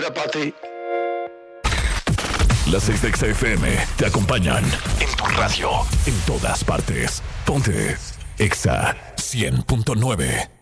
Mira, Pati. Las 6 de XFM te acompañan en tu radio, en todas partes. Ponte Exa 100.9.